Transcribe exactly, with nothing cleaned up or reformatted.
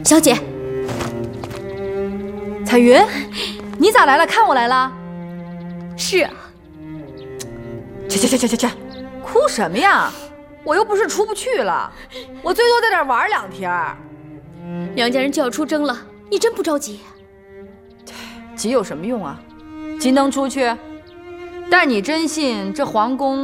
小姐， 彩云，你咋来了？看我来了？ 是啊。 去去去去去去，哭什么呀？我又不是出不去了，我最多在这儿玩两天。 梁家人就要出征了，你真不着急？ 急有什么用啊？急能出去？但你真信这皇宫